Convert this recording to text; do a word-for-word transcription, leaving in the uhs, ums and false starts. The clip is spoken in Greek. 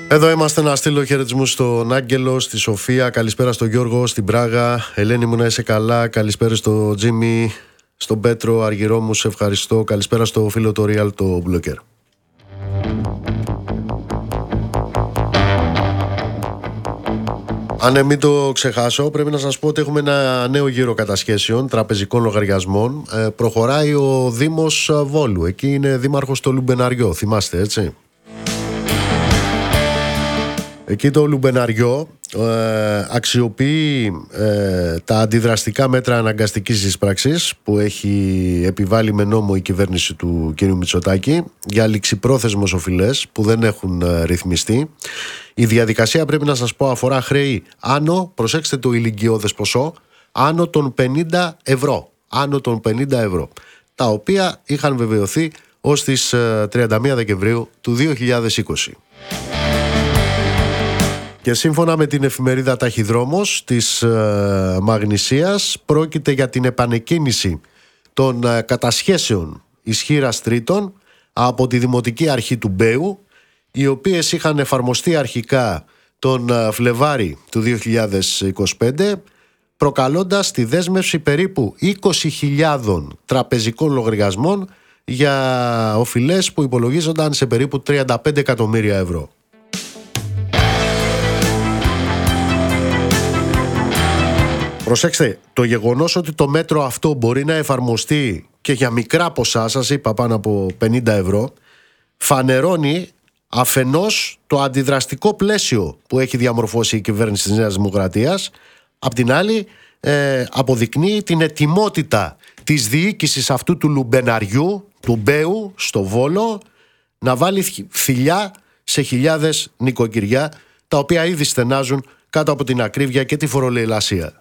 Εδώ είμαστε, να στείλω χαιρετισμούς στον Άγγελο, στη Σοφία, καλησπέρα στον Γιώργο, στην Πράγα. Ελένη μου, να είσαι καλά. Καλησπέρα στο Τζίμι, στον Πέτρο Αργυρό μου, σε ευχαριστώ. Καλησπέρα στο φίλο το Real, το Blocker. Αν μην το ξεχάσω, πρέπει να σας πω ότι έχουμε ένα νέο γύρο κατασχέσεων τραπεζικών λογαριασμών. Ε, προχωράει ο Δήμος Βόλου. Εκεί είναι δήμαρχος το Λουμπεναριό, θυμάστε, έτσι. Εκεί το Λουμπεναριό ε, αξιοποιεί ε, τα αντιδραστικά μέτρα αναγκαστικής εισπράξης που έχει επιβάλει με νόμο η κυβέρνηση του κ. Μητσοτάκη για ληξιπρόθεσμos οφειλές που δεν έχουν ε, ρυθμιστεί. Η διαδικασία, πρέπει να σας πω, αφορά χρέη άνω, προσέξτε το ηλικιώδες ποσό, άνω των πενήντα ευρώ. Άνω των πενήντα ευρώ. Τα οποία είχαν βεβαιωθεί ως τις ε, τριάντα μία Δεκεμβρίου του δύο χιλιάδες είκοσι. Και σύμφωνα με την εφημερίδα Ταχυδρόμος της ε, Μαγνησίας, πρόκειται για την επανεκκίνηση των ε, κατασχέσεων ισχύρας τρίτων από τη Δημοτική Αρχή του Μπέου, οι οποίες είχαν εφαρμοστεί αρχικά τον ε, Φλεβάρι του δύο χιλιάδες είκοσι πέντε, προκαλώντας τη δέσμευση περίπου είκοσι χιλιάδες τραπεζικών λογαριασμών για οφειλές που υπολογίζονταν σε περίπου τριάντα πέντε εκατομμύρια ευρώ. Προσέξτε, το γεγονός ότι το μέτρο αυτό μπορεί να εφαρμοστεί και για μικρά ποσά, σας είπα πάνω από πενήντα ευρώ, φανερώνει αφενός το αντιδραστικό πλαίσιο που έχει διαμορφώσει η κυβέρνηση της Νέας Δημοκρατίας, απ' την άλλη ε, αποδεικνύει την ετοιμότητα της διοίκησης αυτού του Λουμπεναριού, του Μπέου, στο Βόλο, να βάλει θηλιά σε χιλιάδες νοικοκυριά, τα οποία ήδη στενάζουν κάτω από την ακρίβεια και τη φορολεηλασία.